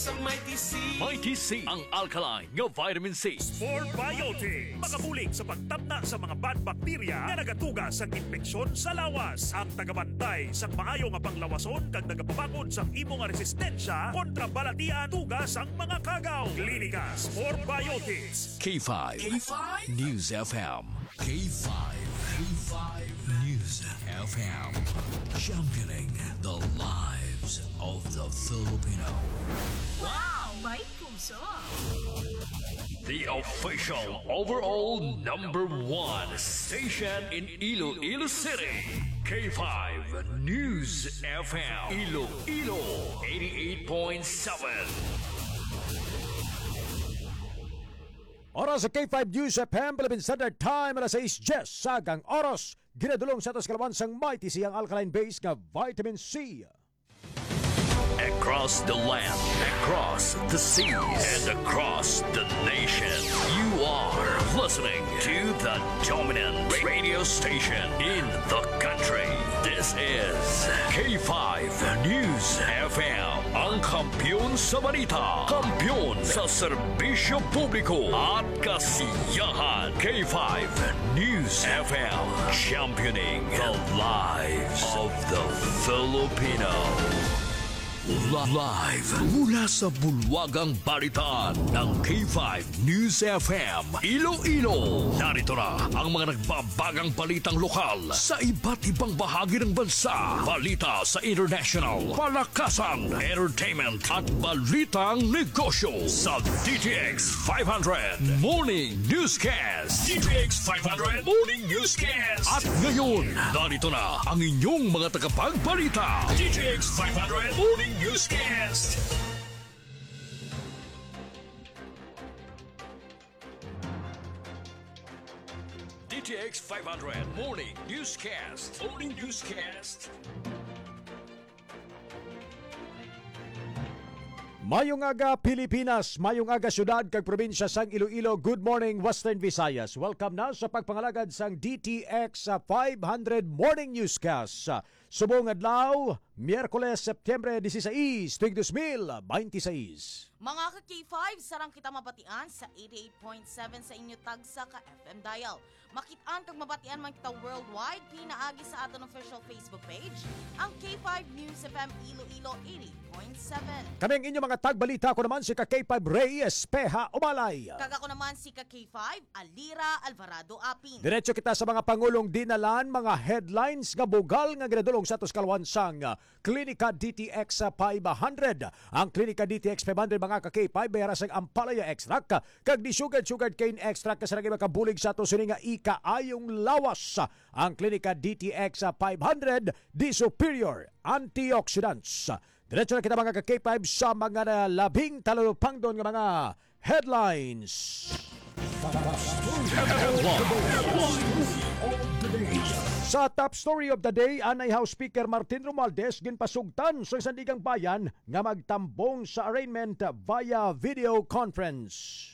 Sa Mighty C. Mighty C, ang alkaline nga vitamin C. For Biotics, makabulig sa pagtabna sa mga bad bacteria na nagatuga sa infeksyon sa lawas. Ang tagabantay sa maayo nga panglawason kag nagapabangod sa imo nga resistensya kontra balatian tugas ang mga kagaw. Klinikas for Biotics. K5. News FM. K5. News FM. Championing the lives of the Filipino. Wow! May puso! The official overall #1 station in Iloilo City. K5 News FM. Iloilo 88.7. Oras sa K5 News FM, Philippine Standard Time, alas 6:10 sagang oras. Ginadulong sa atos kalawansang Mighty C ang alkaline base nga vitamin C. Across the land, across the seas, and across the nation, you are listening to the dominant radio station in the country. This is K5 News FM, ang kampiyon sa balita, kampiyon sa serbisyo publiko at kasiyahan. K5 News FM, championing the lives of the Filipino. Live mula sa bulwagang balitaan ng K5 News FM Iloilo. Narito na ang mga nagbabagang balitang lokal sa iba't ibang bahagi ng bansa. Balita sa international, palakasan, entertainment at balitang negosyo sa DTX 500 Morning Newscast. DTX 500 Morning Newscast. At ngayon, narito na ang inyong mga tagapagbalita. DTX 500 Morning Newscast. DTX 500 Morning Newscast. Morning Newscast. Mayong aga Pilipinas, mayong aga syudad kag probinsya sang Iloilo. Good morning Western Visayas. Welcome na sa pagpangalagad sang DTX 500 Morning Newscast. Subong adlaw, Miyerkules, Setyembre 16, 2026. Mga ka-K5, sarang kita mabatian sa 88.7 sa inyo tagsa ka FM dial. Makitaan kag mabatian man kita worldwide, pinaagi sa aton official Facebook page, ang K5 News FM Iloilo 88.7. Kami ang inyong mga tagbalita. Ako naman si K5 Ray Espeja Umalay. Kag ako naman si ka-K5 Alira Alvarado Apin. Diretso kita sa mga pangulong dinalan, mga headlines nga bugal nga ginadulong sa atos kalawansang Klinika DTX 500. Ang Klinika DTX 500 mga ka-K5 bayara sa Ampalaya Extract kag di sugar cane extract kasi naging makabulig sa ato sini nga ikaayong lawas. Ang Klinika DTX 500 di superior antioxidants. Diretso na kita mga ka-K5 sa mga labing talupang doon nga mga headlines. Sa top story of the day, anay House Speaker Martin Romualdez ginpasugtan sa Sandigang Bayan nga magtambong sa arraignment via video conference.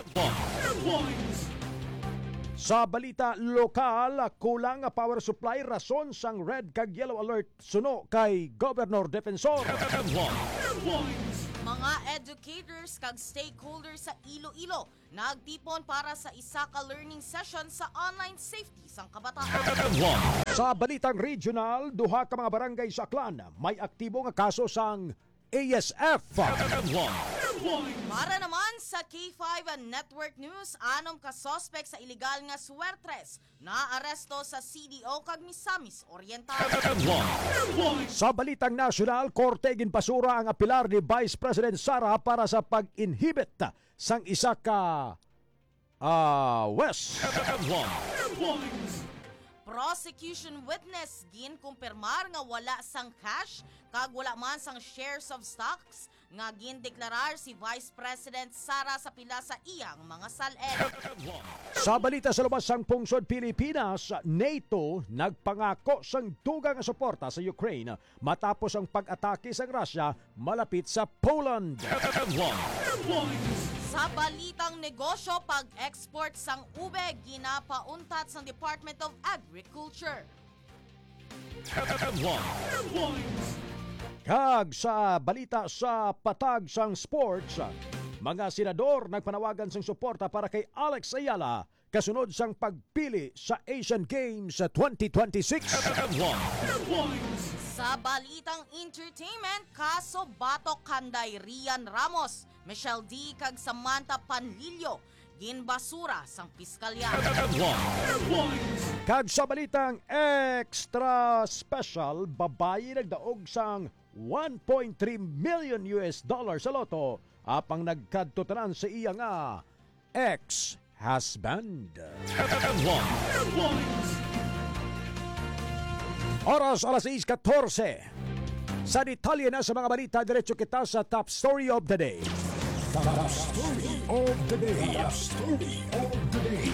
Sa balita lokal, kulang power supply rason sang red kag yellow alert suno kay Governor Defensor. Mga educators kag stakeholders sa Iloilo nagtipon para sa isa ka learning session sa online safety sang kabataan. Sa balitang regional, duha ka mga barangay sa Aklan may aktibo nga kaso sang ASF. Para naman sa K5 Network News, anom ka suspect sa ilegal nga swertres na aresto sa CDO kag Misamis Oriental. Sa balitang nasyonal, korte ginpasura ang apilar ni Vice President Sara para sa pag-inhibit sang isa ka West. Prosecution witness ginkumpirmar nga wala sang cash kag wala man sang shares of stocks nga gindeklarar si Vice President Sara sa pila sa iyang mga saled. Sa balita sa lubas sang pungsod Pilipinas, NATO nagpangako sang dugang nga suporta sa Ukraine matapos ang pag-atake sang Russia malapit sa Poland. Sa balitang negosyo, pag-export sang ube ginapauntat sang Department of Agriculture. Kag sa balita sa patag sang sports, mga senador nagpanawagan sang suporta para kay Alex Ayala kasunod sang pagpili sa Asian Games 2026. Sa balitang entertainment, kaso batok kanday Rian Ramos, Michelle D. kag Samantha Panlilio, ginbasura sang piskalya. Kag sa balitang extra special, babayi nagdaog sang 1.3 million US dollar sa loto apang nagkadtotanan sa iya nga ex-husband. Oras alas 6:14. Sa detalye na sa mga balita, diretso kita sa top story of the day. Top story of the day. Top story of the day.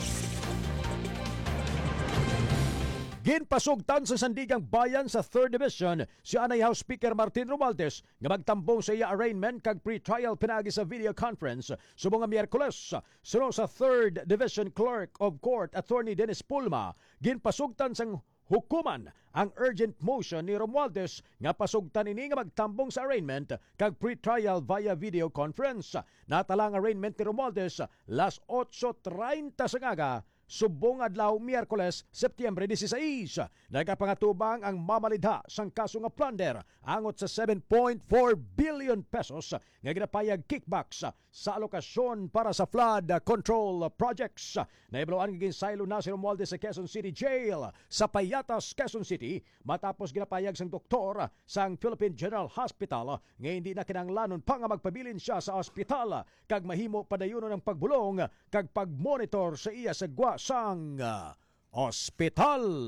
Ginpasugtan sa Sandigang Bayan sa 3rd Division si Anay House Speaker Martin Romualdez nga magtambong sa iya arraignment kag pre-trial pinagi sa video conference subong nga Miyerkules. Suno sa 3rd Division Clerk of Court Attorney Dennis Pulma, ginpasugtan sang hukuman ang urgent motion ni Romualdez nga pasugtan ini nga magtambong sa arraignment kag pre-trial via video conference. Natalang arraignment ni Romualdez las 8:30 sa ngaga subong adlaw Miyerkules, Setyembre 16. Nagapangatubang ang mamalidha sang kaso nga plunder angot sa 7.4 billion pesos nga ginapayag kickbacks sa alokasyon para sa flood control projects. Naibaloan nga ginsaylo na si Romualdez sa Quezon City Jail sa Payatas, Quezon City matapos ginapayag sang doktor sang Philippine General Hospital nga hindi na kinahanglanon pa nga magpabilin siya sa ospital kag mahimo padayunon ang pagbulong kag pagmonitor sa iya sa gwa sang ospital.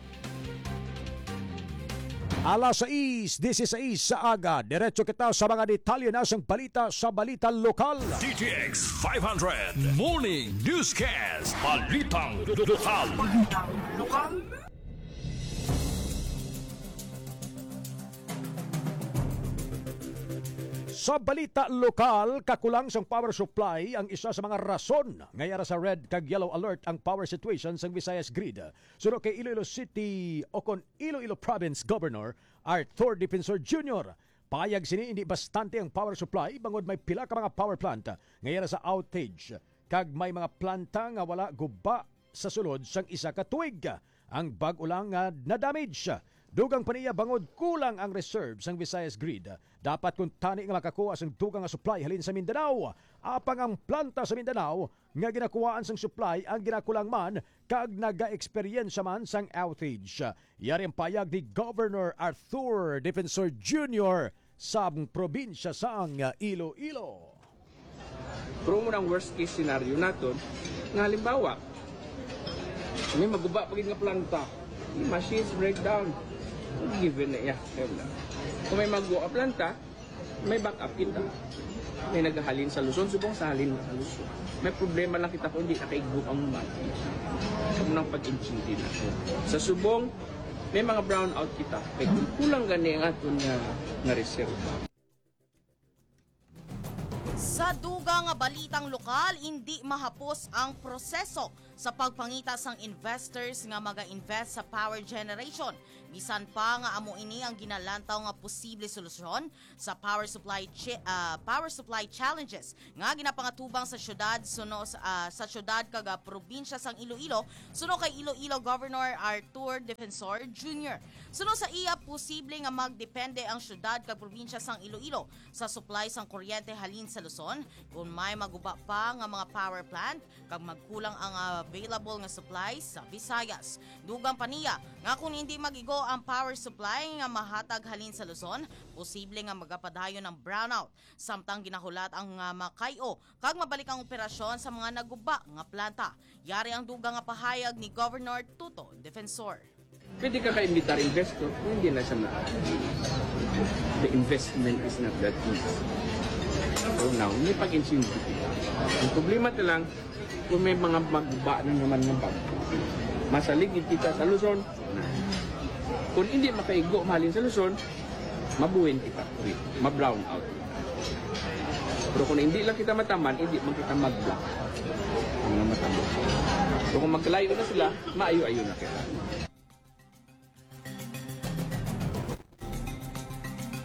Alas 6:16 sa aga, diretso kita sa mga detalye na sang balita sa balita lokal. DTX 500 Morning Newscast. Balitang lokal. Sa balita lokal, kakulang sang power supply ang isa sa mga rason ngayara sa red kag yellow alert ang power situation sang Visayas Grid. Suno kay Iloilo City o kon Iloilo Province Governor Arthur Defensor Jr. Payag sini hindi bastante ang power supply bangod may pila ka mga power plant ngayara sa outage kag may mga planta nga wala guba sa sulod sang isa ka tuig. Ang bag-o lang nga na-damage. Dugang paniya bangod kulang ang reserves sang Visayas Grid. Dapat kung tani nga makakuha sang dugang nga supply halin sa Mindanao. Apang ang planta sa Mindanao nga ginakuhaan sang supply ang ginakulang man kag naga-eksperyensya man sang outage. Yari ang payag ni Governor Arthur Defensor Jr. sa probinsya sang Iloilo. Pero mo ng worst case scenario naton nga halimbawa may maguba pagid nga planta, may machines breakdown, given na iya. Kung may maguba planta, may backup kita. May naghahalin sa Luzon, subong sa halin sa Luzon. May problema lang kita kung hindi nakaigbo ang mati. Kung nang pag-intindi na. Sa subong, may mga brownout kita. May kulang gani ang aton nga reserva. Sa dugang nga balitang lokal, hindi mahapos ang proseso sa pagpangita sang investors nga maga-invest sa power generation. Bisan pa nga amo ini ang ginalantaw nga posible solusyon sa power supply challenges nga ginapangatubang sa syudad sa syudad kag probinsya sang Iloilo suno kay Iloilo Governor Arthur Defensor Jr. Suno sa iya posible nga magdepende ang syudad kag probinsya sang Iloilo sa supply sang kuryente halin sa Luzon kung may maguba pa nga mga power plant kag magkulang ang available nga supplies sa Visayas. Dugang paniya nga kung hindi magigo ang power supply nga mahatag halin sa Luzon, posible nga magapadayon ng brownout. Samtang ginahulat ang makayo kag mabalik ang operasyon sa mga naguba nga planta. Yari ang dugang nga pahayag ni Governor Tuto Defensor. Pwede ka ka-invitar investor kung hindi na siya na. The investment is not that easy. So now, hindi pag-insinti. Ang problema na lang, kung may mga magba na naman ng bag. Masaligid kita sa Luzon. Kung hindi makaigo mahalin sa Luzon, mabuhin kita. Ma-brown out. Pero kung hindi lang kita mataman, hindi man kita mag-block. Ang mataman. So kung magkalayo na sila, maayo-ayo na kita.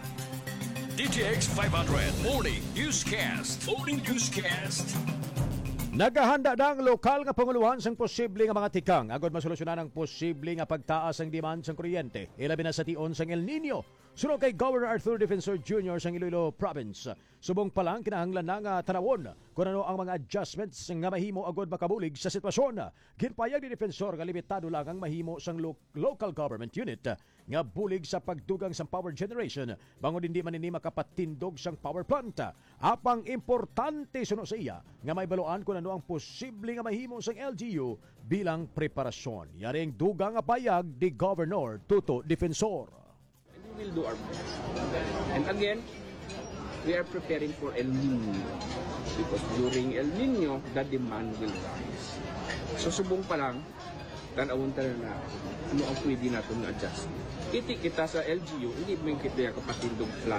DTX 500 Morning Newscast. Morning Newscast. Naghahanda na ang lokal nga panguluhan sang posible nga mga tikang agod masolusyonan ang posible nga pagtaas ang demand sang kuryente ilabi na sa tion sang El Nino. Sunod kay Governor Arthur Defensor Jr. sang Iloilo Province. Subong pa lang kinahanglan na nga tanawon kung ano ang mga adjustments nga mahimo agod makabulig sa sitwasyon. Ginpayag ni Defensor nga limitado lang ang mahimo sang local government unit nga bulig sa pagdugang sang power generation bangon hindi man ini makapatindog sang power plant. Apang importante suno sa iya nga maibaluan kung ano ang posible nga mahimo sang LGU bilang preparasyon. Yaring dugang nga payag ni Governor Tuto Defensor. We will do our best. And again, we are preparing for El Nino. Because during El Nino, the demand will rise. So subong pa lang, tanawon tayo na ano ang pwede natin na-adjust. Kita sa LGU, hindi mo yung kita kapatindong plan.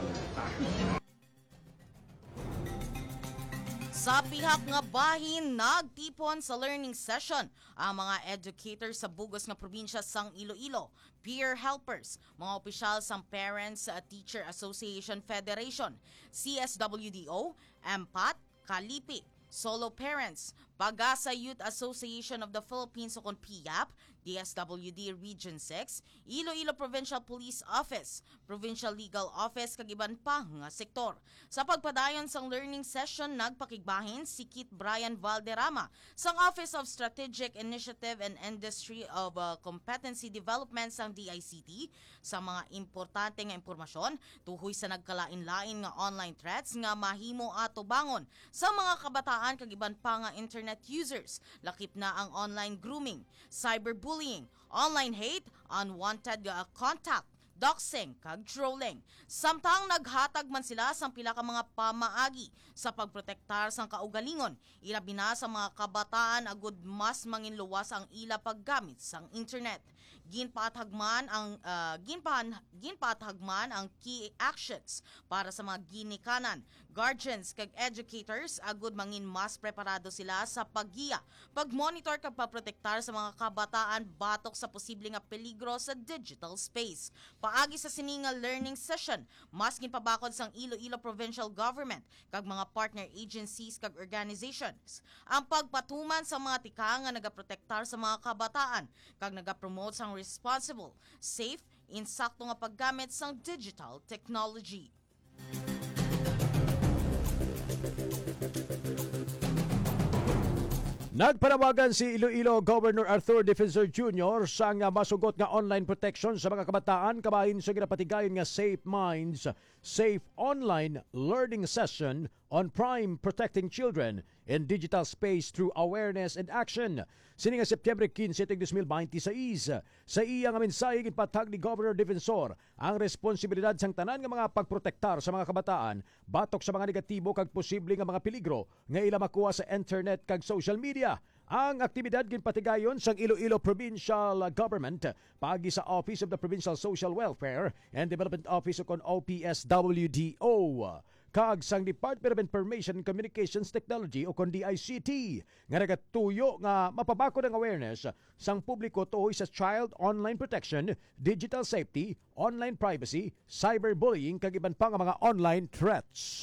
Sa pihak nga bahin, nagtipon sa learning session ang mga educators sa bugos nga probinsya sang Iloilo, peer helpers, mga opisyal sang Parents Teacher Association Federation, CSWDO, MPAT, Kalipi, Solo Parents, Pagasa Youth Association of the Philippines o PIAP, DSWD Region 6, Iloilo Provincial Police Office, Provincial Legal Office kag iban pa nga sektor. Sa pagpadayon sang learning session nagpakigbahin si Kit Brian Valderrama sang Office of Strategic Initiative and Industry of Competency Development sang DICT sa mga importante nga impormasyon tuhoy sa nagkalain-lain nga online threats nga mahimo ato bangon sa mga kabataan kag iban pa nga internet users. Lakip na ang online grooming, cyberbullying, online hate, unwanted contact, doxing kag trolling. Samtang naghatag man sila sang pila ka mga pamaagi sa pagprotektar sang kaugalingon, ilabi na sa mga kabataan agud mas manginluwas ang ila paggamit sang internet. Ginpaathagman ang key actions para sa mga ginikanan, guardians kag educators agud mangin mas preparado sila sa paggiya, pagmonitor kag pagprotektar sa mga kabataan batok sa posible nga peligro sa digital space. Paagi sa sininga learning session, mas ginpabakod sang Iloilo Provincial Government kag mga partner agencies kag organizations ang pagpatuman sa mga tika nga nagaprotektar sa mga kabataan kag nagapromote sang responsible, safe, insakto nga paggamit sang digital technology. Nagpanawagan si Iloilo Governor Arthur Defensor Jr. sa nga masugot nga online protection sa mga kabataan kabahin sa ginapatigayon nga Safe Minds, Safe Online Learning Session on Prime Protecting Children in Digital Space Through Awareness and Action. Sini nga September 15, 2026. Sa iya nga mensahe ginpatag ni Governor Defensor ang responsibilidad sang tanan nga mga pagprotektar sa mga kabataan batok sa mga negatibo kag posible nga mga peligro nga ila makuha sa internet kag social media. Ang aktibidad ginpatigayon sang Iloilo Provincial Government paagi sa Office of the Provincial Social Welfare and Development Office o OPSWDO kag sang Department of Information and Communications Technology o DICT nga nagatuyo nga mapabakod ang awareness sang publiko tuhoy sa child online protection, digital safety, online privacy, cyberbullying kag iban pa nga mga online threats.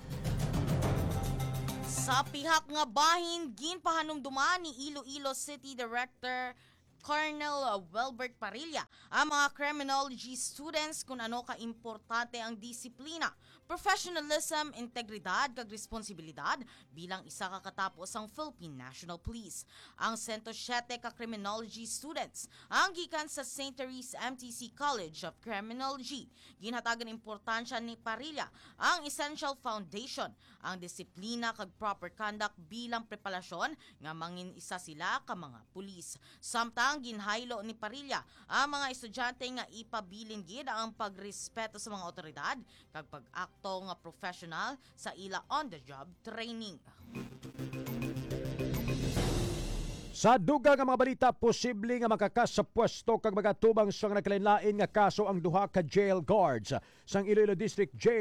Sa pihak nga bahin, ginpahanumduman ni Iloilo City Director Colonel Welbert Parilla ang mga criminology students kung ano ka-importante ang disiplina, professionalism, integridad kag responsibilidad bilang isa ka katapos ang Philippine National Police. Ang 107 ka criminology students ang gikan sa St. Therese MTC College of Criminology. Ginhatagan importansya ni Parilla ang essential foundation, ang disiplina kag proper conduct bilang preparasyon nga mangin isa sila ka mga pulis. Samtang ginhaylo ni Parilla ang mga estudyante nga ipabilin gid ang pagrespeto sa mga otoridad kag pag-akto nga professional sa ila on-the-job training. Sa dugang nga mga balita, posible nga makakas sa pwesto kag magatubang sa nagkalain-lain nga kaso ang duha ka jail guards sang Iloilo District Jail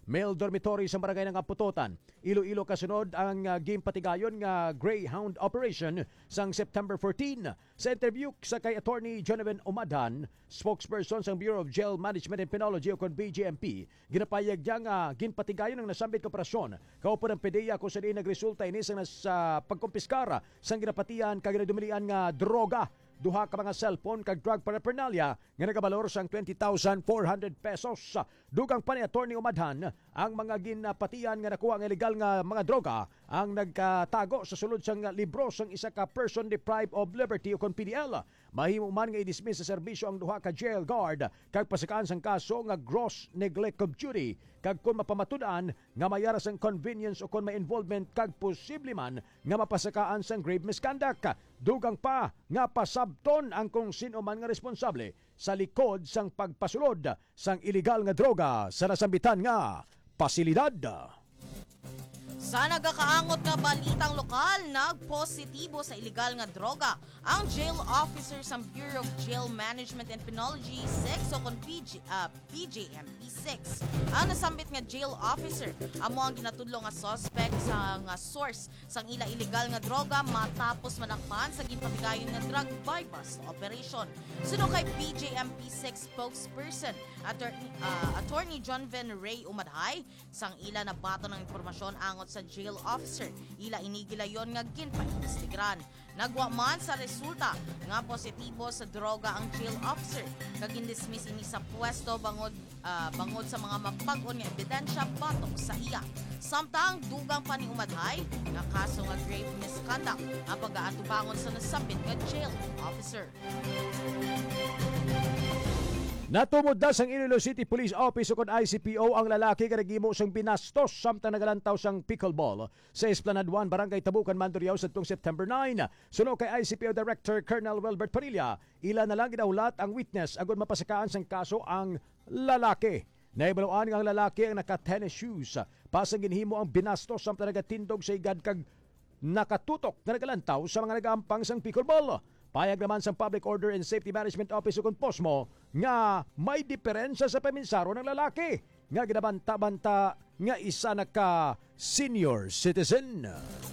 male dormitory sa barangay ng Aputotan. Iloilo kasunod ang gimpatigayon nga Greyhound operation sang September 14. Sa interview sa kay Attorney Jonaven Umadan, spokesperson sa Bureau of Jail Management and Penology o kon BJMP, ginapayag niya nga ginpatigayon ng nasambit ka operasyon. Kaupo ng PDEA kung saan nagresulta ini sa pagkumpiskara sang ginapatian kag dumilian nga droga. Duha ka mga cellphone kag drug paraphernalia nga nagabalor sang 20,400 pesos. Dugang pa ni Attorney Umadhan, ang mga ginapatian nga nakuha ang illegal nga mga droga ang nagkatago sa sulod sang libro sang isa ka person deprived of liberty o kon PDL. Mahimo man nga i-dismiss sa serbisyo ang duha ka jail guard kag pasakaan sang kaso nga gross neglect of duty kag kung mapamatud-an nga mayara sang convenience o kung may involvement kag posible man nga mapasakaan sang grave misconduct. Dugang pa nga pasabton ang kung sino man nga responsable sa likod sang pagpasulod sang illegal nga droga sa nasambitan nga pasilidad. Sa nagakaangot nga balitang lokal, nagpositibo sa illegal nga droga ang jail officer sa Bureau of Jail Management and Penology 6 o kon PJMP 6. Ang nasambit nga jail officer amo ang ginatudlo nga suspect sa nga source sang ila illegal nga droga matapos manakpan sa ginpatigayon nga drug buy bust operation. Suno kay PJMP 6 spokesperson Attorney John Van Ray Umadhay, sang ila na bato ng impormasyon angot sa jail officer, ila inigilayon nga ginpaimbestigaran. Nagwa man sa resulta nga positibo sa droga ang jail officer kag indismiss ini sa pwesto bangod sa mga mapag-on nga ebidensya batok sa iya. Samtang dugang pa ni Umadhay nga kaso nga grave misconduct ang pag-aatubangon sa nasambit nga jail officer. Natumod na sang Iloilo City Police Office o kon ICPO ang lalaki nga nagimo sang binastos samtang nagalantaw sang pickleball sa Esplanade 1, Barangay Tabukan, Mandurriao sa September 9. Suno kay ICPO Director Colonel Wilbert Padilla, ila na lang ginaulat ang witness agud mapasakaan sang kaso ang lalaki. Naibaluan nga ang lalaki ang naka-tennis shoes. Pasang ginhimo ang binastos samtang nagatindog sa igad kag nakatutok na nagalantaw sa mga nagampang sang pickleball. Payag naman sa Public Order and Safety Management Office o POSMO nga may diferensya sa paminsaro ng lalaki nga ginabanta-banta nga isa na ka senior citizen.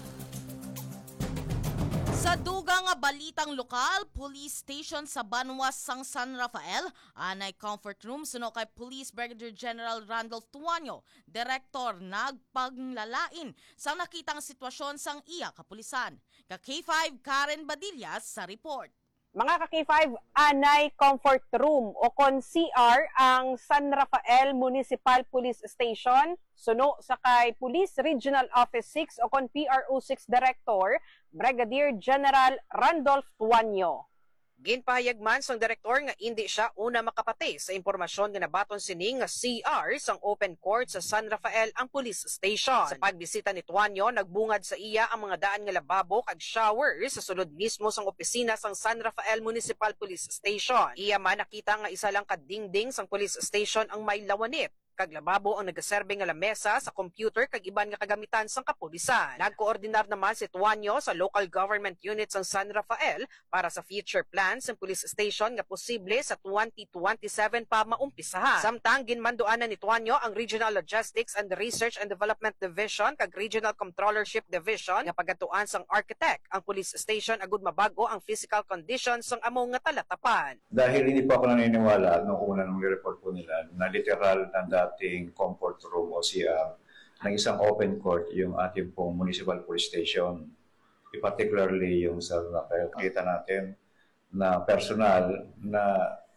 Sa duga nga balitang lokal, police station sa Banwas sang San Rafael, anay comfort room suno kay Police Brigadier General Randolph Tuanyo, direktor nagpaglalain sa nakitang sitwasyon sang iya kapulisan. Ka K5 Karen Badillas sa report. Mga ka-K5, anay comfort room o kon CR ang San Rafael Municipal Police Station. Suno sa kay Police Regional Office 6 o kon PRO 6 Director, Brigadier General Randolph Tuanyo. Ginpahayag man sang direktor nga hindi siya una makapati sa impormasyon nga nabaton sining nga CR sang open court sa San Rafael ang police station. Sa pagbisita ni Tuanyo, nagbungad sa iya ang mga daan nga lababo kag shower sa sulod mismo sang opisina sang San Rafael Municipal Police Station. Iya man nakita nga isa lang ka dingding sang police station ang may lawanit. Kag lababo ang nagaserbe nga lamesa sa computer kag iban nga kagamitan sang kapulisan. Nagkoordinar naman si Tuanyo sa local government units sang San Rafael para sa future plans ng police station nga posible sa 2027 pa maumpisahan. Samtang ginmanduanan ni Tuanyo ang Regional Logistics and Research and Development Division kag Regional Controllership Division nga pagatuan sang architect ang police station agud mabago ang physical conditions sang among nga talatapan. Dahil hindi pa ako naniniwala nung una nung report po nila na literal na dating comfort room o CR ng isang open court yung ating pong municipal police station. Particularly yung sa Rafael, kita natin na personal na